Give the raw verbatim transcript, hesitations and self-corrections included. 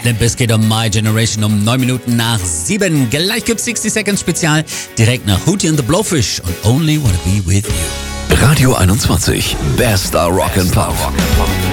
Limp Bizkit und My Generation um neun Minuten nach sieben. Gleich gibt's sixty Seconds Spezial, direkt nach Hootie and the Blowfish und Only Wanna Be With You. Radio einundzwanzig, bester Rock and Pop.